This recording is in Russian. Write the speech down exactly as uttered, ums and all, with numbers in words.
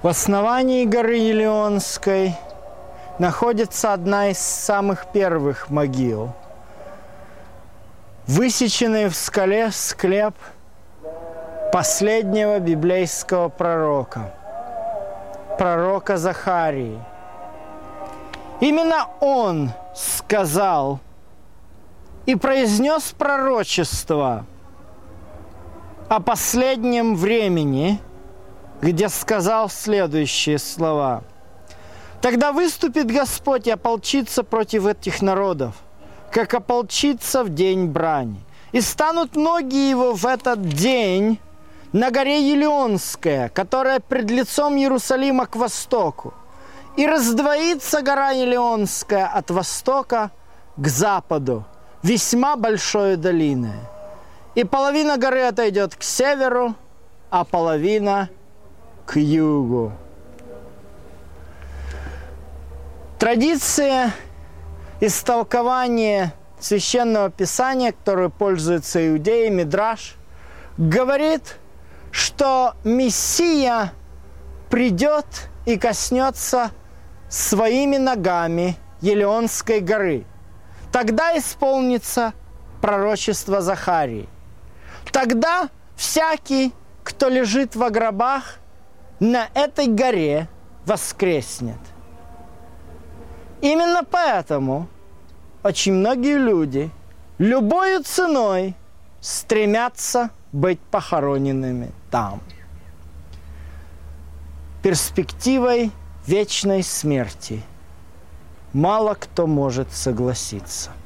В основании горы Елеонской находится одна из самых первых могил, высеченный в скале склеп последнего библейского пророка, пророка Захарии. Именно он сказал и произнес пророчество о последнем времени, где сказал следующие слова: «Тогда выступит Господь и ополчится против этих народов, как ополчится в день брани. И станут ноги его в этот день на горе Елеонская, которая пред лицом Иерусалима к востоку. И раздвоится гора Елеонская от востока к западу, весьма большой долиной. И половина горы отойдет к северу, а половина к югу». Традиция истолкования Священного Писания, которой пользуются иудеи, Мидраш, говорит, что Мессия придет и коснется своими ногами Елеонской горы. Тогда исполнится пророчество Захарии. Тогда всякий, кто лежит во гробах, на этой горе воскреснет. Именно поэтому очень многие люди любою ценой стремятся быть похороненными там. Перспективой вечной смерти мало кто может согласиться.